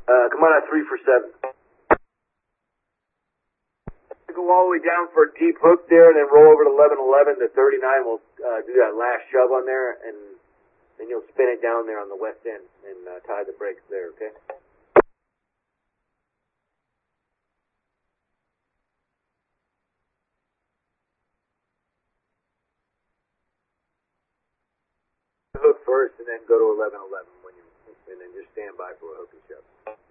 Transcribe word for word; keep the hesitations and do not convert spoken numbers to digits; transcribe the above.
Uh, come on at three for seven. Go all the way down for a deep hook there, and then roll over to eleven eleven to thirty-nine. We'll uh, do that last shove on there, and then you'll spin it down there on the west end and uh, tie the brakes there, okay? Hook first, and then go to eleven eleven when you, and then just stand by for a hook and shove.